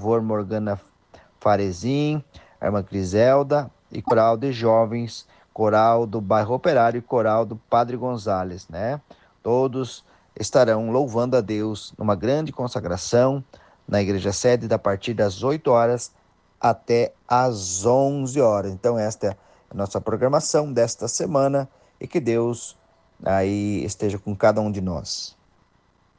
louvor Morgana Farezin, a irmã Criselda e coral de jovens, coral do bairro Operário e coral do Padre Gonzales, né? Todos estarão louvando a Deus numa grande consagração na igreja sede a partir das 8 horas até às 11 horas. Então esta é a nossa programação desta semana e que Deus aí esteja com cada um de nós.